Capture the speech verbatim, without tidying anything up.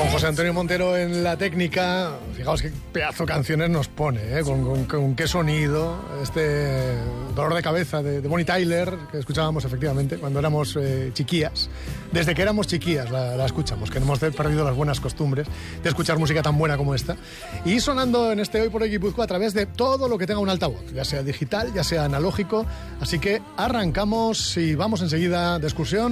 Con José Antonio Montero en la técnica. Fijaos qué pedazo de canciones nos pone, ¿eh? con, con, con qué sonido. Este dolor de cabeza de, de Bonnie Tyler, que escuchábamos efectivamente cuando éramos eh, chiquillas. Desde que éramos chiquillas la, la escuchamos, que no hemos perdido las buenas costumbres de escuchar música tan buena como esta. Y sonando en este Hoy por Hoy Guipúzcoa a través de todo lo que tenga un altavoz, ya sea digital, ya sea analógico. Así que arrancamos y vamos enseguida de excursión